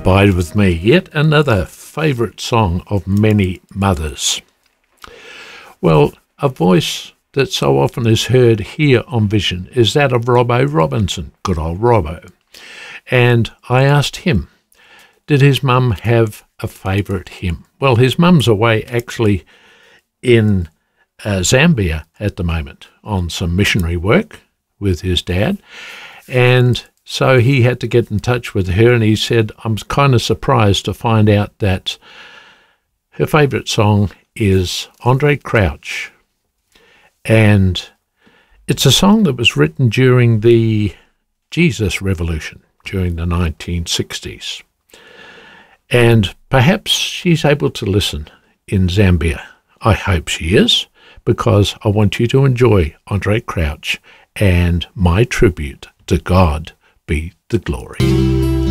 Abide With Me, yet another favourite song of many mothers. Well, a voice that so often is heard here on Vision is that of Robbo Robinson, good old Robbo. And I asked him, did his mum have a favourite hymn? Well, his mum's away actually in Zambia at the moment on some missionary work with his dad, and so he had to get in touch with her, and he said, I'm kind of surprised to find out that her favourite song is Andraé Crouch. And it's a song that was written during the Jesus Revolution, during the 1960s. And perhaps she's able to listen in Zambia. I hope she is, because I want you to enjoy Andraé Crouch and my tribute to God be the glory.